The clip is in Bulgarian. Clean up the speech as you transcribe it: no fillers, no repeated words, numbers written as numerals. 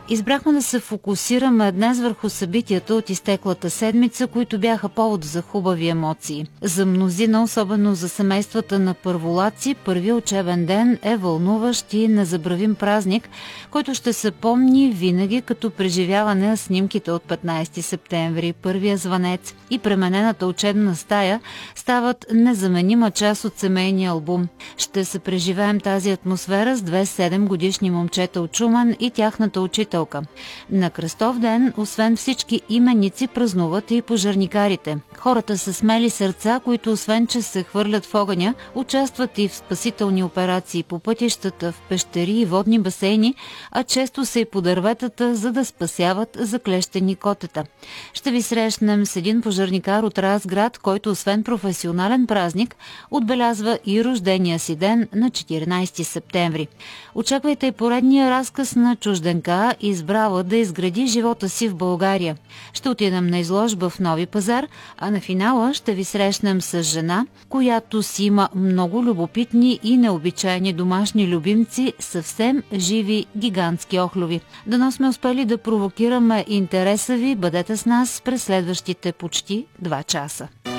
Избрахме да се фокусираме днес върху събитията от изтеклата седмица, които бяха повод за хубави емоции. За мнозина, особено за семействата на първолаци, първи учебен ден е вълнуващ и незабравим празник, който ще се помни винаги като преживяване на снимките от 15 септември, първия звънец и пременената учебна стая стават незаменима част от семейния албум. Ще се преживеем тази атмосфера с две 7-годишни момчета от Шумен и тяхната учителка. На Кръстов ден, освен всички именици, празнуват и пожарникарите. Хората са смели сърца, които освен, че се хвърлят в огъня, участват и в спасителни операции по пътищата, в пещери и водни басейни, а често са и по дърветата, за да спасяват заклещени котета. Ще ви срещнем с един пожарникар от Разград, който освен професионален празник, отбелязва и рождения си ден на 14 септември. Очаквайте и поредния разказ на чужденка, избрала да изгради живота си в България. Ще отидем на изложба в Нови пазар, а на финала ще ви срещнем с жена, която си има много любопитни и необичайни домашни любимци, съвсем живи гигантски охлюви. Дано сме успели да провокираме интереса ви, бъдете с нас през следващите почти 2 часа.